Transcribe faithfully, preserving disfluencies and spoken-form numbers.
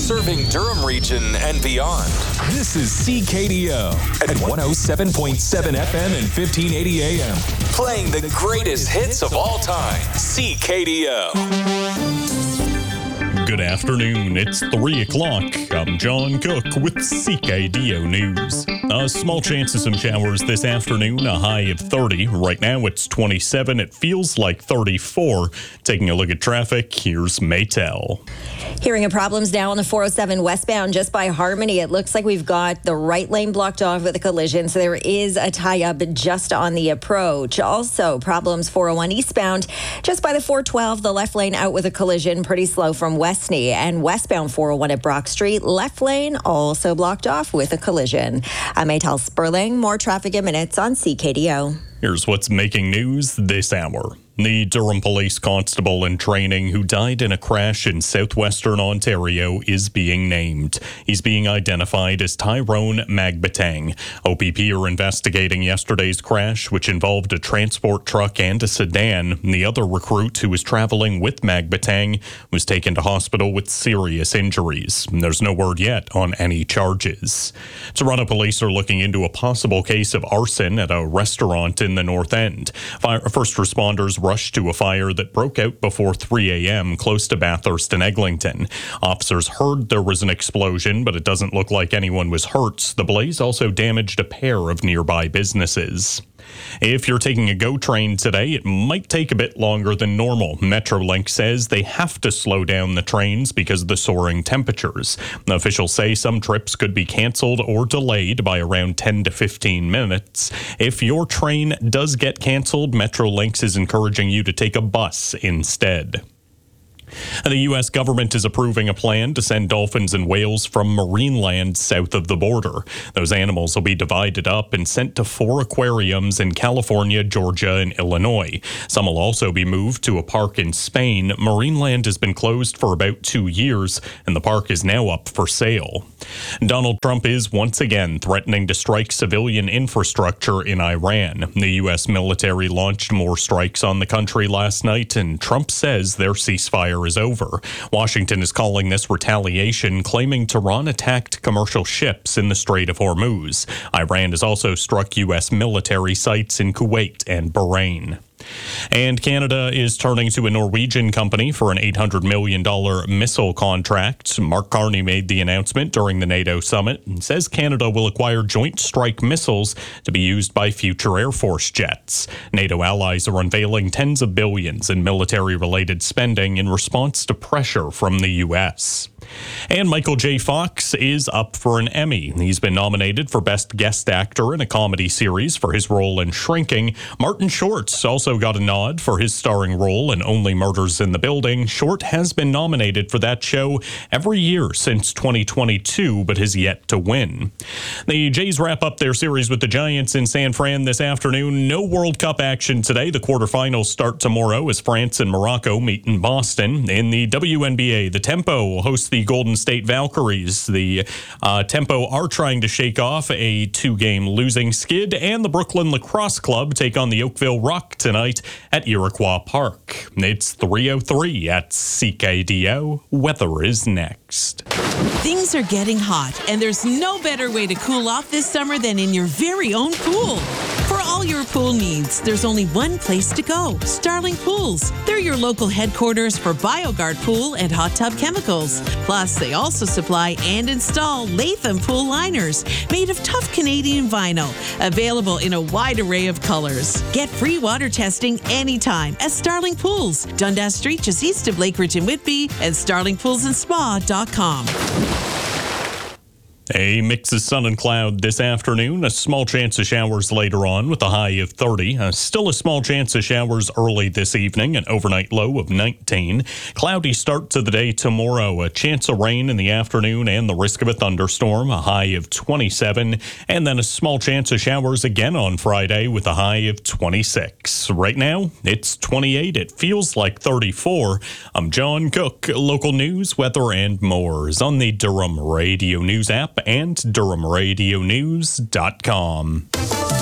serving Durham region and beyond. This is C K D O at one oh seven point seven F M and fifteen eighty A M. Playing the greatest hits of all time. C K D O. Good afternoon. It's three o'clock. I'm John Cook with C K D O News. A small chance of some showers this afternoon, a high of thirty. Right now it's twenty-seven. It feels like thirty-four. Taking a look at traffic, here's Maytel. Hearing of problems now on the four oh seven westbound just by Harmony. It looks like we've got the right lane blocked off with a collision, so there is a tie-up just on the approach. Also, problems four oh one eastbound just by the four twelve, the left lane out with a collision, pretty slow from Westney. And westbound four oh one at Brock Street, left lane also blocked off with a collision. I'm Maytel Sperling. More traffic in minutes on C K D O. Here's what's making news this hour. The Durham police constable in training who died in a crash in southwestern Ontario is being named. He's being identified as Tyrone Magbatang. O P P are investigating yesterday's crash, which involved a transport truck and a sedan. The other recruit who was traveling with Magbatang was taken to hospital with serious injuries. There's no word yet on any charges. Toronto police are looking into a possible case of arson at a restaurant in the North End. Fire, first responders rushed to a fire that broke out before three a.m. close to Bathurst and Eglinton. Officers heard there was an explosion, but it doesn't look like anyone was hurt. The blaze also damaged a pair of nearby businesses. If you're taking a GO train today, it might take a bit longer than normal. Metrolink says they have to slow down the trains because of the soaring temperatures. Officials say some trips could be cancelled or delayed by around ten to fifteen minutes. If your train does get cancelled, Metrolinx is encouraging you to take a bus instead. The U S government is approving a plan to send dolphins and whales from marine land south of the border. Those animals will be divided up and sent to four aquariums in California, Georgia, and Illinois. Some will also be moved to a park in Spain. Marine land has been closed for about two years, and the park is now up for sale. Donald Trump is once again threatening to strike civilian infrastructure in Iran. The U S military launched more strikes on the country last night, and Trump says their ceasefire is over. Washington is calling this retaliation, claiming Tehran attacked commercial ships in the Strait of Hormuz. Iran has also struck U S military sites in Kuwait and Bahrain. And Canada is turning to a Norwegian company for an eight hundred million dollars missile contract. Mark Carney made the announcement during the NATO summit and says Canada will acquire Joint Strike missiles to be used by future Air Force jets. NATO allies are unveiling tens of billions in military-related spending in response to pressure from the U S. And Michael J. Fox is up for an Emmy. He's been nominated for Best Guest Actor in a Comedy Series for his role in Shrinking. Martin Short also got a nod for his starring role in Only Murders in the Building. Short has been nominated for that show every year since twenty twenty-two, but has yet to win. The Jays wrap up their series with the Giants in San Fran this afternoon. No World Cup action today. The quarterfinals start tomorrow as France and Morocco meet in Boston. In the W N B A, the Tempo will host the Golden State Valkyries. The uh, Tempo are trying to shake off a two-game losing skid, and the Brooklyn Lacrosse Club take on the Oakville Rock tonight at Iroquois Park. It's three oh three at C K D O. Weather is next. Things are getting hot, and there's no better way to cool off this summer than in your very own pool. For all your pool needs, there's only one place to go, Starling Pools. They're your local headquarters for BioGuard pool and hot tub chemicals. Plus, they also supply and install Latham pool liners made of tough Canadian vinyl, available in a wide array of colors. Get free water testing anytime at Starling Pools, Dundas Street, just east of Lakeridge and Whitby, and starling pools and spa dot com. A mix of sun and cloud this afternoon. A small chance of showers later on with a high of thirty. Uh, still a small chance of showers early this evening. An overnight low of nineteen. Cloudy start to the day tomorrow. A chance of rain in the afternoon and the risk of a thunderstorm. A high of twenty-seven. And then a small chance of showers again on Friday with a high of twenty-six. Right now, it's twenty-eight. It feels like thirty-four. I'm John Cook. Local news, weather, and more is on the Durham Radio News app and Durham Radio News dot com.